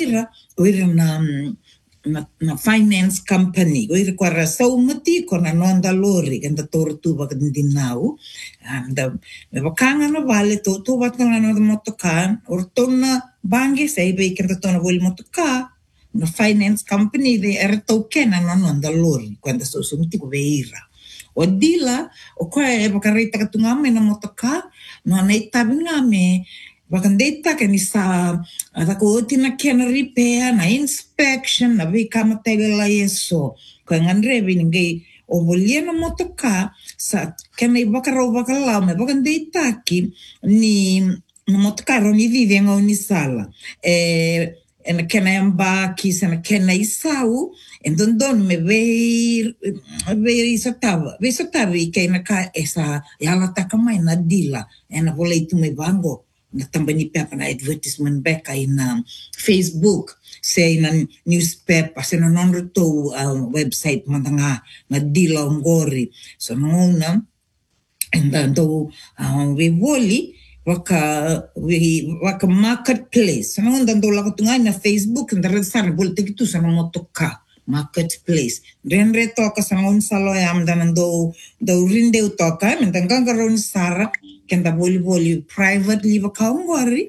ira oira na finance company oira kwara saumati kona nonda lori kenda tortu bakandinau anda me bakanga na vale to batanga na motoka ortona bangi sei be kenda tona vol motoka na finance company de ertokena na nonda lori quando so sumiti ko beira o dila o kwa e bakarita katungame na motoka no nei tabingame bakandeta ke ni sa ko tina ken repair na inspection na vi kama tegela yeso ko ngandre binge o volia na motoka sa ken i bakaro bakala me bakandeta ki ni na motoka ro ni vive ngoni sala en kena yamba ki sana kena isau en don me ve isotava ke na ka esa yala takamai na dila en volei tu me bango na tambani pepa na advertisement back na Facebook say na newspaper say na non to website matanga na dila ngori so nona and do we voli waka marketplace no dando la kutunga na Facebook ndare sana bolte kitu sana motoka marketplace renre toka sana un salo yam danando do rinde utoka mendanga ron sara kenda voli privately vakangori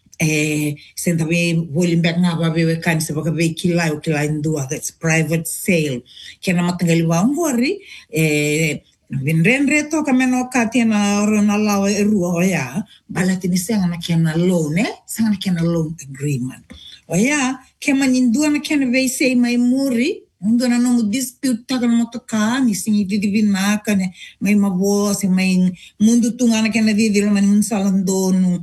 senta we voli mbanga babe kan se baka be kilai ndua that's private sale kena matangali wangori Vinrenre toka meno katina rona lawa erua oya balatini sanga na kena loan sanga na kena loan agreement oya kema nindua na kena vei sei mai muri ndona no dispute taka na motoka ni singi divina kane mai mabo se mai mundu tunga na kena vivi lo mani salandonu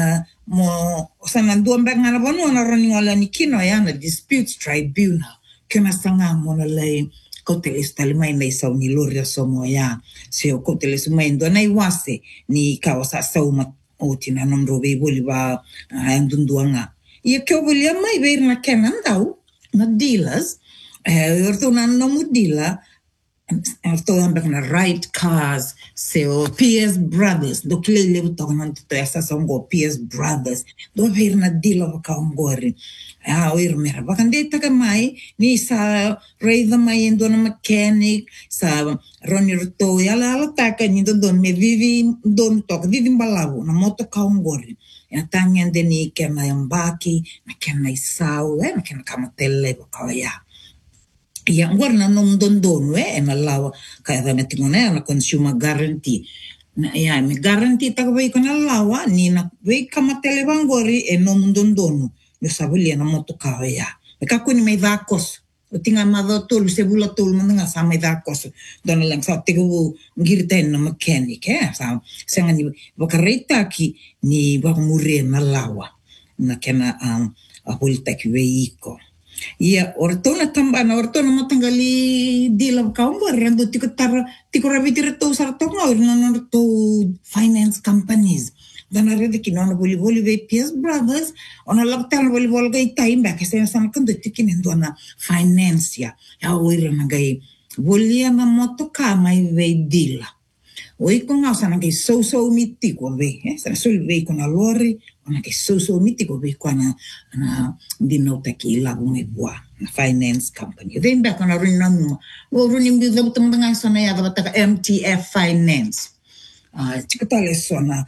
mo sana ndua mbanga na bonu na roni wala ni kino ya na disputes tribunal kena sanga mona lei koteles talimai nei sau ni loria somo ya se o koteles mai ndo nei wase ni kawasa sau ma otina nomro be boliva andunduanga e que eu vou mai ver na kenandau na dealers orto na no mudila orto ambek na right cars se o PS Brothers do que le levo tocando essa são go PS Brothers do ver na dealer ka ngori oir mera bakandeta ka mai ni sa raida mai endo na mechanic sa roni roto ala taka ni don me vivi don tok vivi mbalavu na moto ka ngori ya tangende ni kena yambaki na kena isau na kena kamatele ka ya ya ngor na nom don na lawa ka da metingone na consumer guarantee na ya me guarantee ta vai kana lawa ni na vai kamatele bangori nom don yo sabulia na motoka ya me ka kuni me va kos o tinga mado tolu se bula tolu manga sa me va kos don lang sa tigo ngirten na mechanic sa sanga ni bakareta ki ni ba murir na lawa na kena a hulta ki veiko ia ortona tambana ortona matangali dila kaumba rando tiko rabitir to sarto no to finance companies dana rede ki non voli ve PS Brothers ona laktan voli gai time back se san kando tikin ndona finance ya oira na gai volia na motoka mai ve dila oi con asa na gai so mitiko ve sa sul ve con a lori ona gai so mitiko ve kwana na dino taki la me boa na finance company then back on a rinam o runim bi da tanga sana ya da MTF finance chikatale sona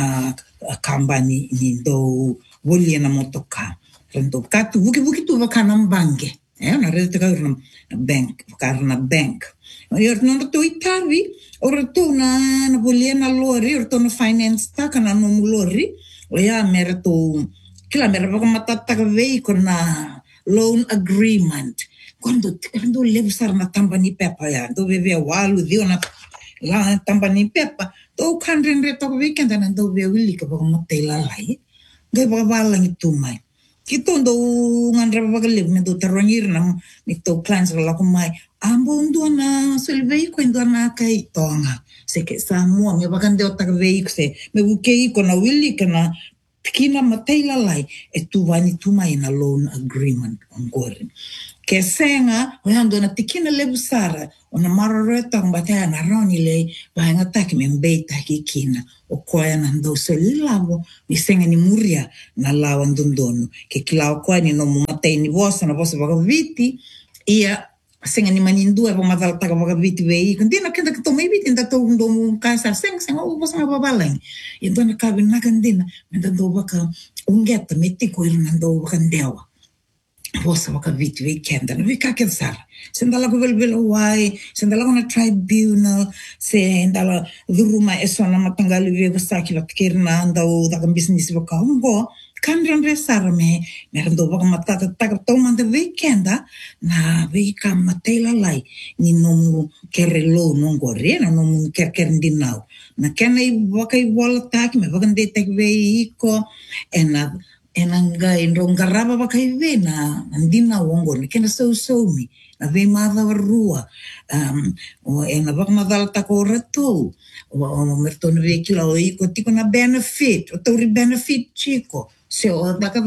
company ni do volia na motoka rendo katu buki tu vakana bange na rede ka na bank karna bank yor no to itavi orto na volia na lori orto na finance ta kana no lori o ya merto kila merto matata vei con na loan agreement quando levo sar na tambani pepa ya do bebe walu dio na la tambani pepa do kandren reto weekend na do be wili ka ba mo tela lai ga ba balang itu mai kito do ngandra ba ga lev me do taronir na nito plans la ko mai ambo ndo na solvei ko ndo na kai tonga se ke sa mo me ba kan de otak vei se me buke ko na wili kana kina matela lai e tu vani tu mai na loan agreement ngori ke senga oyando na tikina lebusara ona maroreta ngbataya na roni le ba ngata ki membeta kina o koya na ndo so lilavo ni senga ni muria na lawa ndondono ke kilao kwa ni no matei ni vosa na vosa vakaviti ia senga ni manindua pa madala taka vakaviti vei kandina kenda ka tomai viti nda to ndo kasa senga o vosa nga babalang ia ndo na kabi na kandina nda ndo vaka ungeta metiko irna ndo vaka ndewa vosa vakaviti vei kenda na vei kake sara sendala ko velvelo wai sendala ko na tribunal sendala duruma esona matangali vei vasaki vatkirna ndo daka business vaka ungo kandran resara me rando baka matata taka toma the weekend na weeka matela lai ni nomu kerelo nongore na nomu kerkerndinau na kena I baka I wala taki me baka ndete vei iko enanga enrongaraba baka I ve na ndina wongo ni kena so mi na vei madha warua o ena baka madala taka oratou o mertona vei kila o iko tiko na benefit o tauri benefit chiko se o daka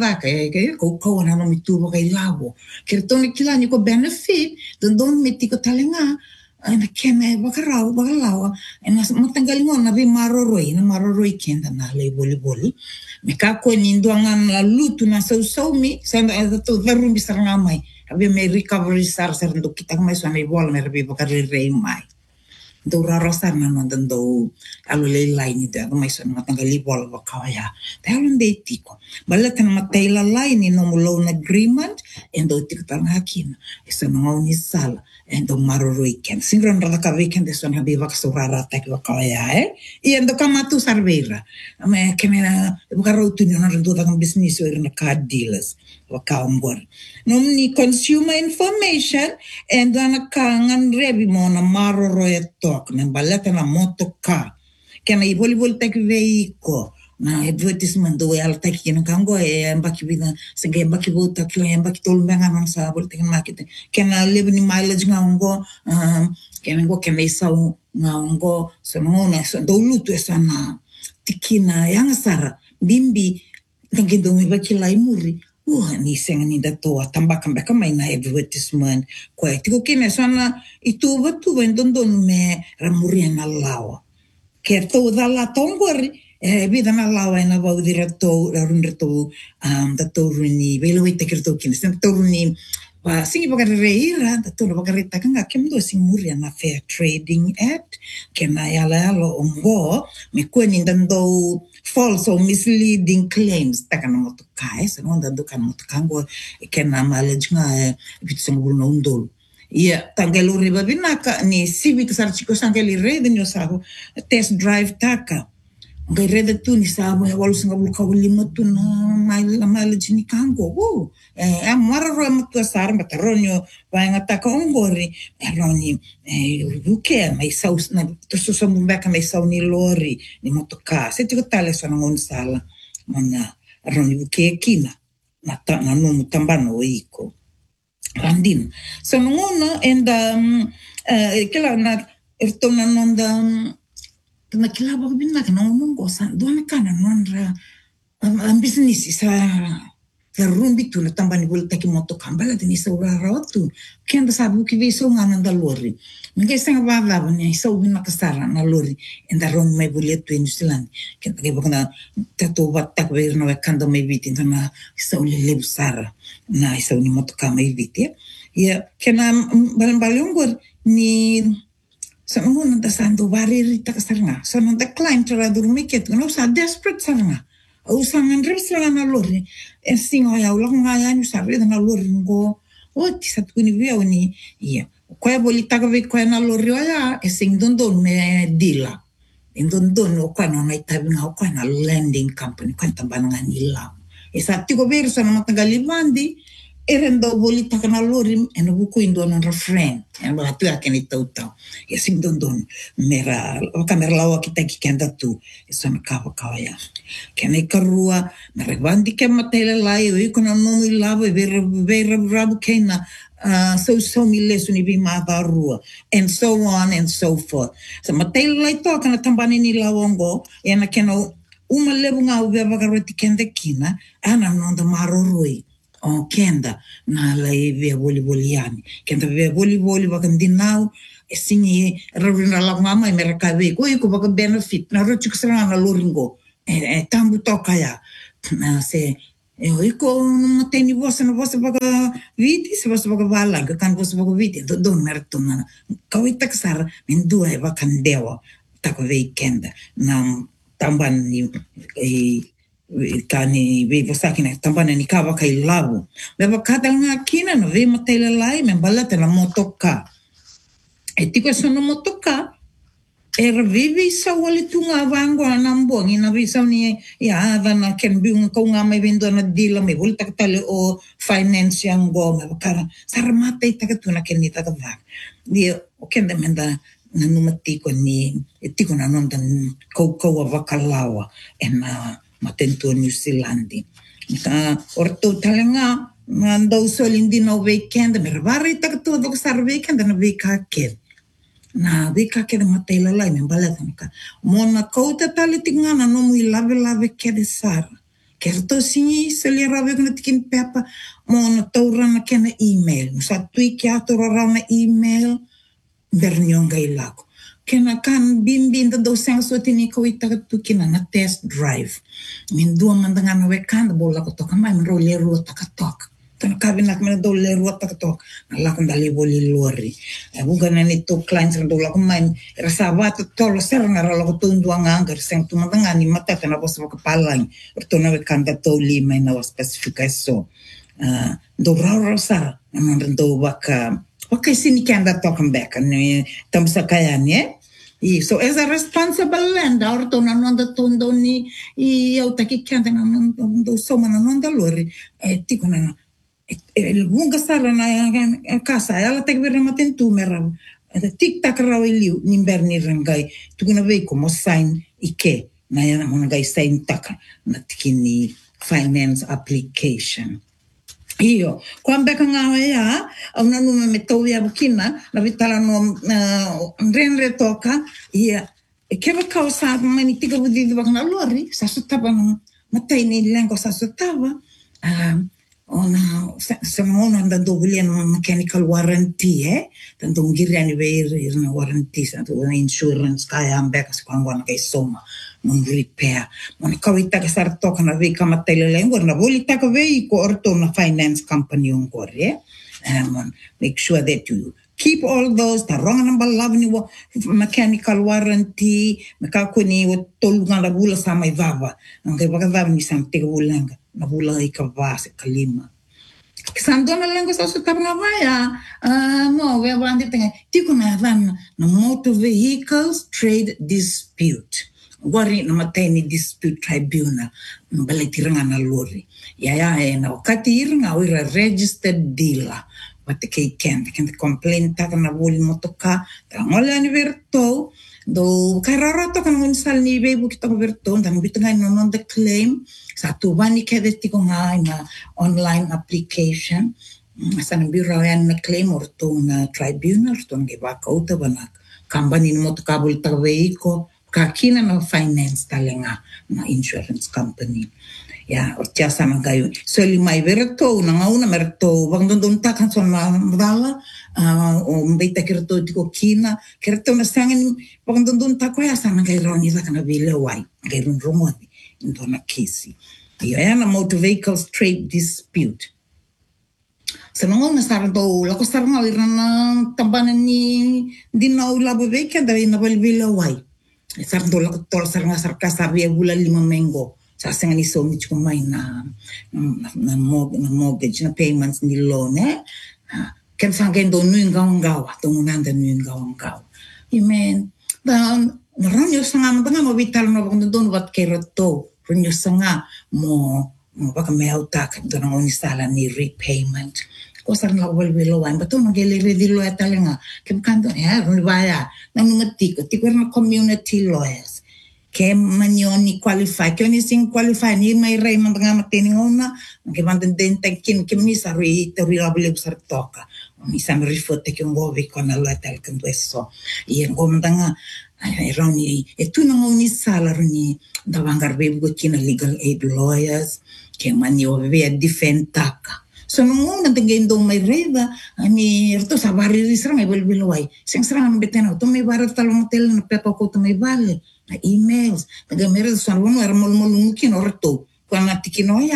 ko na no mitu ba kay labo kaya tong kila ni ko benefit don meti ko talenga na keme bakalawa na matanggal mo na bi maroroi kenda na lay boli me ka ko ni nduangan la lutu na so mi sa to verum bisar ngamay abi me recovery sar ndo kita mai so na bol me bi bakari rei mai do rarasar na do alo le line ida mai so matanggali bol bakaya talon de tiko balatan matayla line no loan agreement endo tiko tang hakin isa no ni sala endo maroro weekend singron rada ka weekend eso na biwa kasurara tak bakaya I endo kamatu sarvera me kemena bukaro tunyo na rendo tang business o na car dealers wakaongor nomni consumer information and kangan rebi mo na maroro tok na balata na motoka kena I volleyball tak veiko na advertisement do al tak kina kango mbaki bina senge mbaki bota kilo mbaki tol benga non sa bol tak market kena live ni mileage ngongo kena isau ngongo so ngona so do lutu sana tikina yang sara bimbi tangindo mi baki lai muri ni senga ni dato tambakam beka mai na advertisement ko tiko kene sana itu batu vendondon me ramuri na lawa kerto dalla tongori vida na lawa na ba direto runreto dato runi velo ite kerto kene dato runi pa singi baka reira dato baka rita kanga kemdo sing muri na Fair Trading Act kena yala lo ongo me ko ni dando false or misleading claims takana motokai sa ngonda dukana motokango kena mileage nga bitsengo no undol ia tangelo riba binaka ni civic sarchiko sangeli rede ni sabu test drive taka ngai rede tu ni sabu ya walu singa bulka ulima tu na mileage ni kango amara ro matu sar mataronyo vainga taka ongori eroni buke mai saus na tuso sambumba mai sau ni lori ni motoka se tiko tale sona ngonsala mona eroni buke kina na no tambano iko randin so ngono and kila na ertona nonda na kila ba binna kana nongo san dona kana nonra business sa rumbi tu na tambani bol taki moto kambala tini sa uraratu kenda sabu ki viso ngana da lori ngai senga baba ni sa ubina kasara na lori enda ron mai boleto in New Zealand kenda ke bakana tato batak ver no kando mai viti na sa ulele busara na sa uni moto kama viti ya kena balongor ni sa ngona da sando bariri takasarnga so no da climb tra durmi ket no sa desperate sarnga usangan resla na lori singo ya ulang ngaya ni sarre na lori ngo oti sat kuni via ni ia ko boli taka ve ko na lori ya sing dondon me dila dondon o kana na itabi nga ko na landing company ko tambana nila esatti ko verso na matagali bandi erendo boli taka na lori eno buku indo na refrain en ba tu akeni tauta sing dondon mera o kamera lawa kita kikenda tu esona kawa ya kene karua na rebandi ke matele lai o ikona no mi lava ver rabu kena so mi lesuni bi madarua and so on and so forth so matele lai to kana tambani ni lawongo ena keno uma lebu nga uve vagaroti kende kina ana nonda maroroi o kenda na lai via volleyboliani kenda via volleyball vakandinau singi rarina la mama merakabe ko iko baka benefit na rochuk sana na loringo tambu toka ya na se iko matay ni vosa na vosa baga viti se vosa baga vala kan vosa baga viti do merto na kawita kasar mendua eva kandewa tako weekend na tamban ni kani we vosa kina tamban ni kawa kai lavu beba kata nga kina no we matay lalai me balata na motoka tiko sono motoka era vivi sa wali tunga vango na mbongi na visa ni ya na ken biung ko nga may vendo na dila may wala takatali o finance yang go may bakara sarmata itakatuna ken ni tatavak di ken da menda na numati ko ni etiko na nondan ko wakalawa na matento New Zealand ka orto talenga mando solindi no weekend me vari takatu do sar weekend na weekend na vika keda matay lalay me balatan ka mona kouta tali tingana no mui lave keda sar kerto singi selera vek na tikin pepa mona taura na kena email sa tui kia tora na email bernyonga ilako kena kan bimbin da do sang so tini ko ita tukina na test drive min dua mandangana wekan bola ko toka mai ro le ro takatok tan kabinak me do le ro takatok ala kan dali boli lori bukan ni to clients do la ko mai rasa wat tolo ser na ro ko tundu angar seng tu mandangani mata kana bos ko palang to na wekan da to li mai na specificação do rasa na do waka sini kanda tokan back ni tamsa kaya ni so as a responsible landlord na nonda tondo ni eu taki kanda na nonda soma na nonda lori tiko na lunga sara na casa ela tem que ver na tentu mera tik tak raw liu ni berni rangai tu na ve como sign ike na yana mona gai sign tak na tikini finance application io quando nga ya una numa metoya bukina na vitala no renre toka ia keva causa mani tiga budi bakna lori sa sutaba matay ni lengo sa sutaba ona se mona andando buliano mechanical warranty tanto ngiriani veir na warranty sa to insurance kaya ambeka sa kwangwana kay soma mon repair mon kawita ka sar toka na vika matay lengor na bolita ka vei ko orto na finance company on gore mon make sure that you keep all those the wrong number lavni mechanical warranty makakuni wo tolunga la bula sa mai vava ngai baka vava ni samte bulanga na bula ika vase kalima Sandona lengo sa su tabna vaya no we wandi tenga tiko na van na motor vehicles trade dispute Gori na mateni dispute tribunal mbaletiranga na lori ya na wakati iranga wira registered dealer what the can complain ta na boli motoka ta ngola ni verto do kararato kan unsal ni bebu kita verto dan bitanga no non the claim satu bani kede tiko na online application sana biro yan na claim orto na tribunal to ngiba kauta bana company ni motoka bol ta vehicle kakina na finance talenga na insurance company ya ortia sama kayo so limai verto na ngauna merto bang dondon takan son madala o mbita kerto tiko kina kerto na sangen bang dondon tako ya sama kay roni sa kana bile wai kay run rumoni into na kisi ya na motor vehicles trade dispute Senang na sarang to lako sarang awiran na tabanan ni dinaw labo veka dahil nabalbila wai sarang to lako tol sarang sarka sabi bulan 5 minggu sa ni so mich kumay na mortgage na payments ni loan ken sangken do nuing gaw to nanda nuing gaw imen dan ranyo sanga mga mo vital no bang don wat keroto ranyo sanga mo baka may autak do nang unisala ni repayment ko sarang lawal bilowan bato nagiliri dilo talaga kem kanto runibaya nang ngati ko tikwer na community lawyers kem manyoni qualify kem ni sing qualify ni may ray mga matini ngona kem mandan den kin kem ni sari terrible sar toka mi sam rifote kem govi con la tal kan eso yen gomdanga Roni tu nang unisala roni davangar bebu kina legal aid lawyers kem manyo ve defend taka so nung nagtingin do may reda ani rito sa bari risrang ay bilbilway sing sarang ang betena to may barat talong hotel na pepa ko to may bale na emails taga meron sa rumo ermol mulukin orto kung natikinoya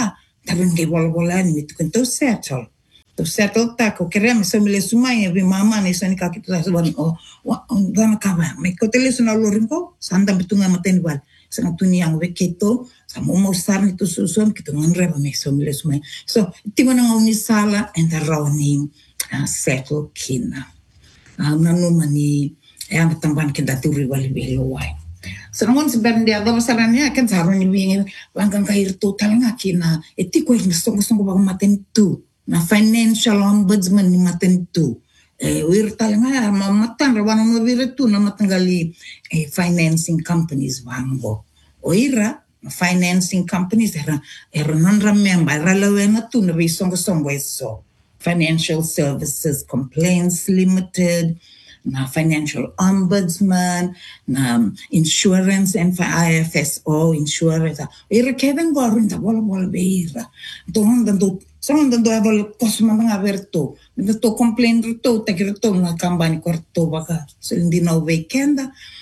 Tarun kay wala ni tu kan to settle. To settle ta ko kerem so mile sumai bi mama ni sani ka kita saban o gana kaba me ko tele suna lorin ko sanda bitunga maten wal sang tuni ang weketo sa mo usar ni tu susun kita nganre ba me so mile sumai so timana ngoni sala and the rawning settle kina nanu mani yang tamban kita turi wali belo wai so ngon sebenarnya dia ada masalahnya kan saruni bingin langkang kair total ngakina etiko ini song bang maten tu na financial ombudsman ni maten tu wir talanga mamatan rawan no wir tu na matangali financing companies wango oira financing companies era non remember relevant tu na bisong eso financial services complaints limited na financial ombudsman na insurance and IFSO insurance ira keden gorin ta bola beira dando sono andando a posso mandare aperto mi to complain to te che to una campagna quarto baka se di no weekend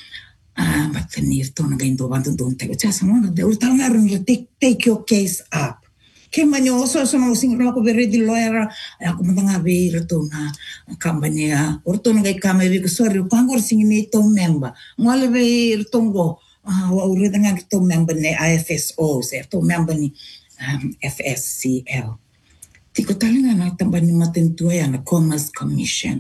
ma tenir to na gaindo vanto don te già sono de ultangare take your case up che manio sono singolo ko veri di lawyer ako mandanga aperto na campagna orto na gai kame vi sorry pangor singini to member ngale ver tongo wa ureda ngang to member ne IFSO se to member ni FSCL Tiko talinga na tambah ni maten tua ya na Commerce Commission.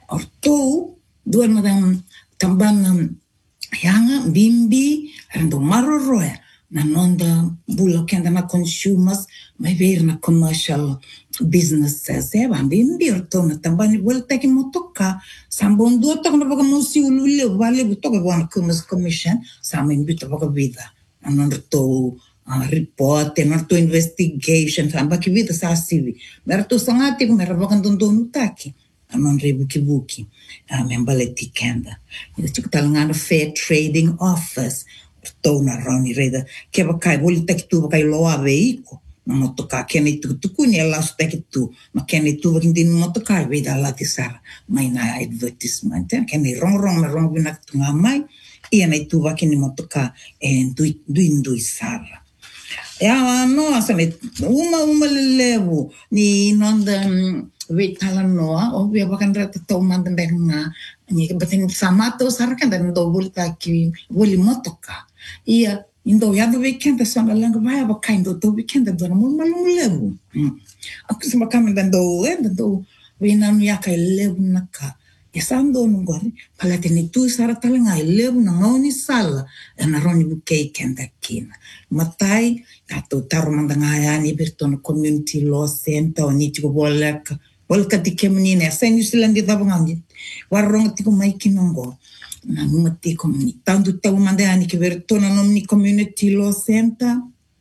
Orto dua madam tambah na yanga bimbi rando maroro ya na nonda bulo kenda na consumers mai ver na commercial businesses ya bimbi orto na tambah ni volta ki motoka sambon dua tok na baga musi ulule vale butoka wana Commerce Commission samin bito baga vida anon orto report and to investigation samba ki vida sa sivi merto sangati ko merabakan dondonu taki anon rebuki membaleti kenda ito talangana fair trading office to na roni reda ke bakai boli taki tu bakai loa veiko na motoka kene tu kuni ala steki tu ma kene tu bakin din motoka veda la tisara mai na advertisement kene rong bina tu ngamai ia na tu bakin motoka en du sara ya no asame uma levu ni nonda vitala noa o via bakan rata to mandan benga ni batin samato sarkan dan do bulta ki boli motoka ia indo ya do weekend sona langa vai bakan do weekend do mo malum levu aku sama kami dan do vinan ya kai levu naka ya sando nungori palatini tu sara talanga levu na ngoni sala na roni bukei kenda kina matai tato tarumandangaya ni bertono community law center ni tiko bolak tike menine sen New Zealand di tabangangi warong tiko mai kinongo na numati community tanto tawo mandani ke bertono nomni community law center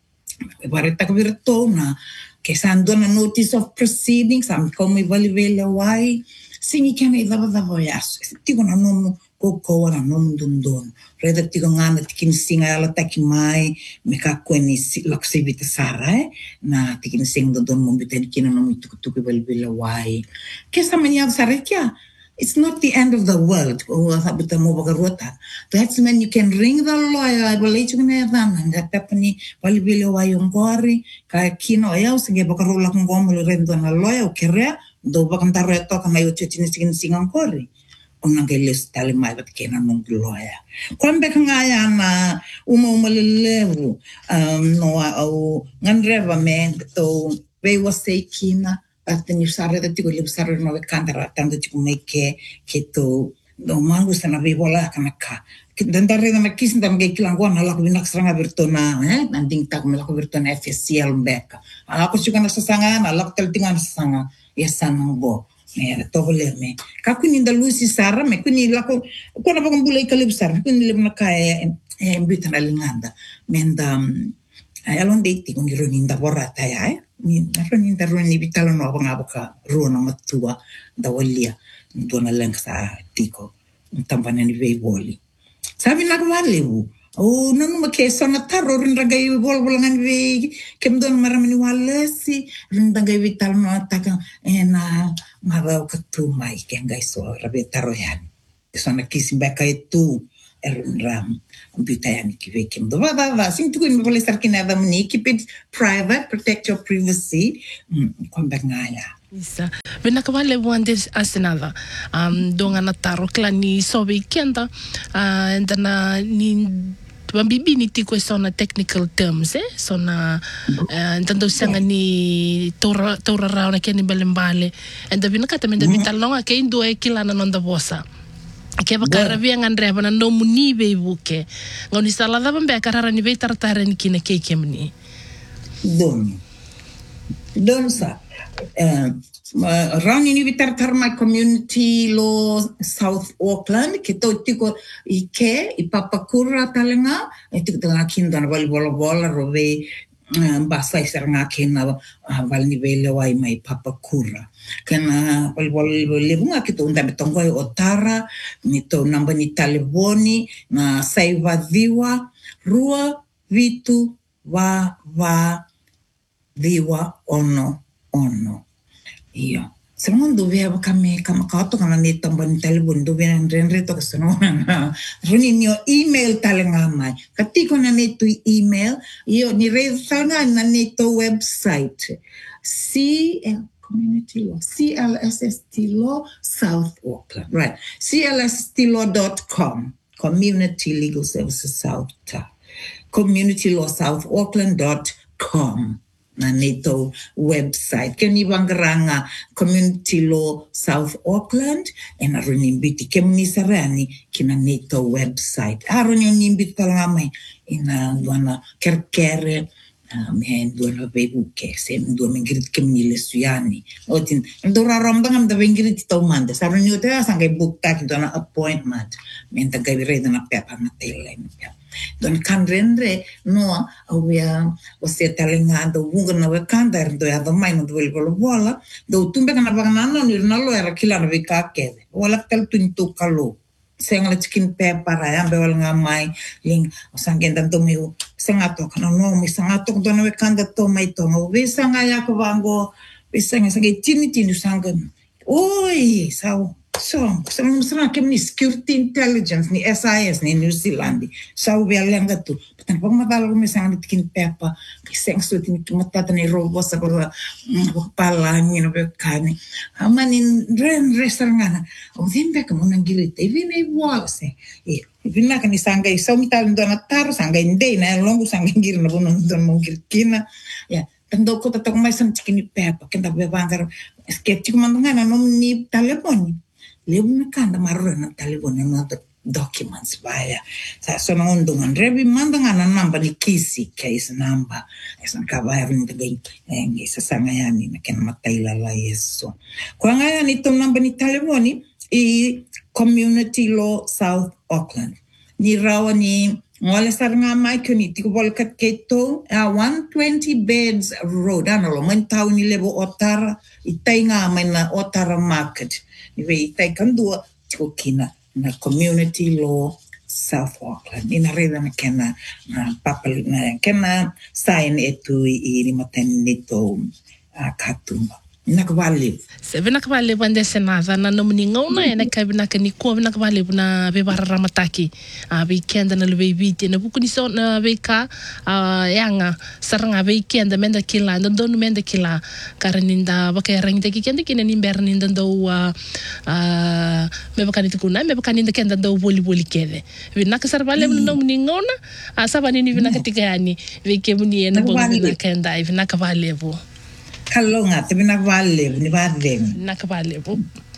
bareta ke bertona ke sandona notice of proceedings am como valivela wai singi kene dava voyas tiko na nomo ko ora nom dundon reda tigo ngana tikin singa ala taki mai me ka kweni laksibita sara na tikin sing dundon mo bitan kina no tuku bel wai ke samanya sara kya it's not the end of the world o habita mo bagarota that's when you can ring the lawyer I will let you know and that tapani bel wai ngori ka kino ya usinge bagarola ngomo rendo na lawyer o kere do bakantar reto ka mayo chitin sing ngori onang keles tali mai bat kena nung loya kwambe kangaya na uma levu no au ngandreva me to we was kina atni sare da tigo le sare no kandara tanto tigo meke to do mangu sana we bola kanaka dentare na makis ndam ge kilangon ala ko binak seranga bertona nanding tak mela ko bertona FSCL beka ala ko suka na sasanga ala ko teltingan sasanga yasango me togole me kakuni nda lusi sara me kuni lako kona bagong bulay kalib sara kuni lib na kaya embitan alinganda menda alon date kung ironinda borata ya ni naroninda roni bitalo no bang aboka rona matua da walia dona lang sa tiko tampanan ni boli sabi na kwalebu oh nanu makeso na taro rinda gai bol-bolangan vi kem don maramani walesi rinda gai vital no ataka na marau katu mai ken gai so rabe taro yan so na kisim baka itu ram butayani kivekim do va sim tu in vole sarkina da mni keep it private, protect your privacy kombangaya isa vena kavale wande asenada donga na taro klani sobe kenda ndana ni Bibi ni tiko sona technical terms sona entendo sanga ni tora rauna keni balembale enda vina kata menda vitalonga ke indo e kilana nonda bosa ke bakara via ngandre bana no muni be buke ngoni sala da bambe karara ni be tartare ni kine ke kemni don sa Rani ni vitar my community law South Auckland ke to tiko I Papakura talenga tiko tanga kinda wal bola rove basa isaranga kena wal ni vele wai mai Papakura kena wal lebunga ke to unda betongo Otara ni to namba ni taleboni na saiva viwa rua vitu wa viwa ono Iya. Semua duvia kami kato kana ni tamban telefon duvia renre to kesono na. Runi ni email talengamai. Katiko na neto email, yo ni rezanga na neto website. Community law, CLSST law South Auckland. Right. CLSSTlaw.com. Community Legal Services South. CommunityLawSouthAuckland.com. Na neto website keni bangranga Community Law South Auckland en arunimbiti kemni sarani kina neto website arunimbiti talangame ina duana kerkere men duana bebuke sem duana mingrit kemni lesuani otin ndora rombangam da mingrit tomande sarunyote sangai bukta duana appointment men ta gaire na pepa na tele Don kan rendre no awia você talenga do bunga na wakanda do ya do mai no do bola do tumbe kana bagana no nalo era kila no vikake wala tel tuntu kalo senga chicken pepper ya be wala ngamai ling sangenda do meu senga to kana no mi senga to do na wakanda to mai to no we sanga ya ko bango we sanga tini sanga oi sao Serang kem ni security intelligence ni SIS ni New Zealand sau belenga tu tan pag madalo mi sang tikin pepa kiseng so tin matata ni robo sa pala ni no bekani amanin restaurant o din be como nang gilite even e wase e vinna kan sanga sau mital ndona tar sanga inde na longo sanga ngir na bono ndon mo kina ya tando ko tatak mai sang tikin pepa kenda be bangar sketch mandanga no ni telefone Leuna kanda maruna talibona na documents via sa sono undungan rebi mandanga na namba ni kisi case number esa kaba rin tagay sa sangayani na ken matayla la yeso kwa ngaya ni tom namba ni taliboni I Community Law South Auckland ni rawa ni ngole saranga mai kuni tiko bolkat keto 120 beds road analo man town ni lebo Otara itainga mai na Otara market Iwe itai kandua tiko kina na Community Law South Auckland. Ina reda na kena na papal na kena sign etu I rimaten nito katumba. Nakawali. Sebe nakawali wande senada na nomini ngona ena kabi nakani ko nakawali na be baramataki weekend na lebe biti na buku ni so na beka yanga saranga weekend menda kila ndon menda kila karaninda bakay rangde kikende kinani berninda do me bakani tukuna me bakani nda kenda do boli kede we nakasarbale no nomini ngona sabani ni vinakatika yani weke muni ena bo nakenda nakawali bo Kalonga, te nakawali, ni ba dem. Nakawali po.